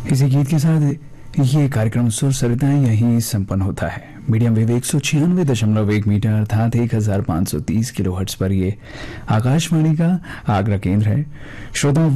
इसी गीत के साथ ये कार्यक्रम सुर सरिताएं यहीं संपन्न होता है। मीडियम वेव 196.1 मीटर अर्थात 1530 किलोहर्ट्ज पर ये आकाशवाणी का आगरा केंद्र है। श्रोताओं,